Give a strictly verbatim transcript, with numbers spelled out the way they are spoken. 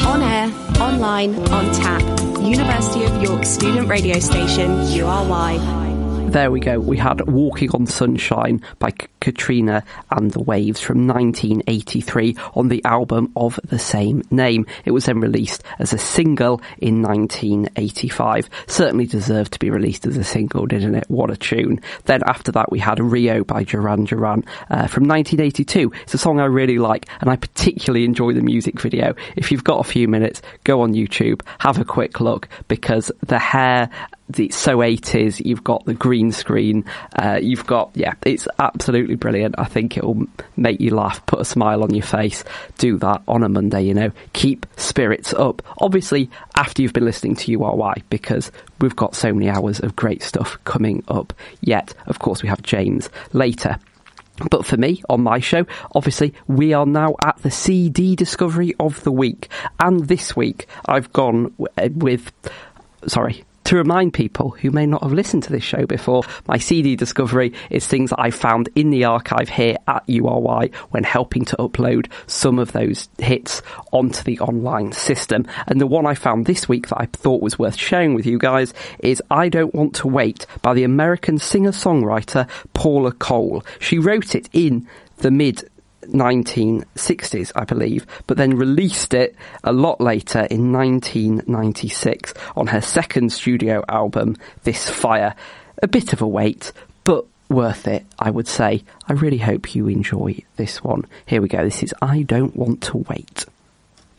On air, online, on tap. University of York student radio station, U R Y. There we go. We had Walking on Sunshine by K- Katrina and the Waves from nineteen eighty-three on the album of the same name. It was then released as a single in nineteen eighty-five. Certainly deserved to be released as a single, didn't it? What a tune. Then after that we had Rio by Duran Duran uh, from nineteen eighty-two. It's a song I really like and I particularly enjoy the music video. If you've got a few minutes, go on YouTube, have a quick look, because the hair... it's so eighties, you've got the green screen, uh, you've got, yeah, it's absolutely brilliant. I think it'll make you laugh, put a smile on your face. Do that on a Monday, you know, keep spirits up. Obviously, after you've been listening to U R Y, because we've got so many hours of great stuff coming up yet. Of course, we have James later. But for me, on my show, obviously, we are now at the C D discovery of the week. And this week, I've gone with, sorry, to remind people who may not have listened to this show before, my C D discovery is things that I found in the archive here at U R Y when helping to upload some of those hits onto the online system. And the one I found this week that I thought was worth sharing with you guys is I Don't Want to Wait by the American singer-songwriter Paula Cole. She wrote it in the mid nineteen sixties, I believe, but then released it a lot later in nineteen ninety-six on her second studio album, This Fire. A bit of a wait, but worth it, I would say. I really hope you enjoy this one. Here we go. This is I Don't Want to Wait.